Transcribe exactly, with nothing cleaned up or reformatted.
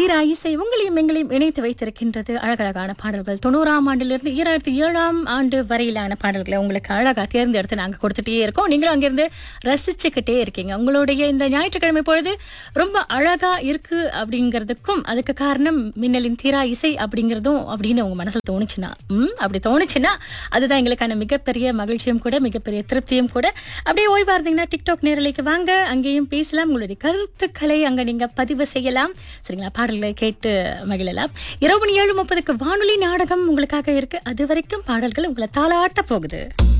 தீரா இசை உங்களையும் எங்களையும் இணைத்து வைத்திருக்கின்றது. அழகழகான பாடல்கள் தொண்ணூறாம் ஆண்டிலிருந்து ஈராயிரத்தி ஏழாம் ஆண்டு வரையிலான பாடல்களை உங்களுக்கு அழகா தேர்ந்தெடுத்து நாங்க கொடுத்துட்டே இருக்கோம். நீங்களும் அங்கிருந்து ரசிச்சுக்கிட்டே இருக்கீங்க. உங்களுடைய இந்த ஞாயிற்றுக்கிழமை பொழுது ரொம்ப அழகா இருக்கு அப்படிங்கிறதுக்கும் அதுக்கு காரணம் மின்னலின் தீரா இசை அப்படிங்கிறதும் அப்படின்னு உங்க மனசுல தோணுச்சுன்னா ம் அப்படி தோணுச்சுன்னா அதுதான் எங்களுக்கான மிகப்பெரிய மகிழ்ச்சியும் கூட, மிகப்பெரிய திருப்தியும் கூட. அப்படியே ஓய்வா இருந்தீங்கன்னா டிக்டாக் நேரலைக்கு வாங்க, அங்கேயும் பேசலாம். உங்களுடைய கருத்துக்களை அங்க நீங்க பதிவு செய்யலாம். சரிங்களா? பாடல்களை கேட்டு மகிழலாம். இரவு மணி ஏழு முப்பதுக்கு வானொலி நாடகம் உங்களுக்காக இருக்கு. அது வரைக்கும் பாடல்கள் உங்களை தாளாட்ட போகுது.